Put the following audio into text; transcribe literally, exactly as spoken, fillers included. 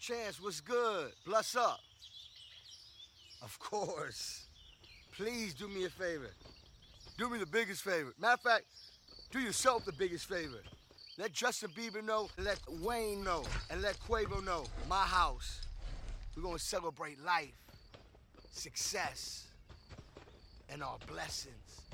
Chance, what's good? Bless up. Of course. Please do me a favor. Do me the biggest favor. Matter of fact, do yourself the biggest favor. Let Justin Bieber know, let Wayne know, and let Quavo know. My house. We're gonna celebrate life, success, and our blessings.